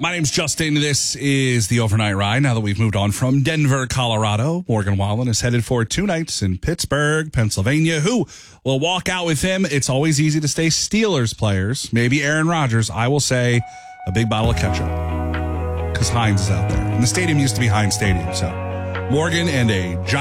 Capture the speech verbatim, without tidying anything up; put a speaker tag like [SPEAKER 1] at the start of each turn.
[SPEAKER 1] My name's Justin. This is the Overnight Ride. Now that we've moved on from Denver, Colorado, Morgan Wallen is headed for two nights in Pittsburgh, Pennsylvania. Who will walk out with him? It's always easy to stay Steelers players. Maybe Aaron Rodgers. I will say a big bottle of ketchup because Heinz is out there. And the stadium used to be Heinz Stadium. So Morgan and a giant